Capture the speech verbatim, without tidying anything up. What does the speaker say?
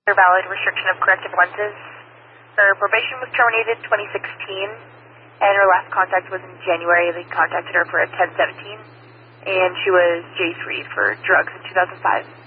Her valid restriction of corrective lenses. Her probation was terminated in twenty sixteen, and her last contact was in January. They contacted her for a ten seventeen, and she was J three for drugs in two thousand five.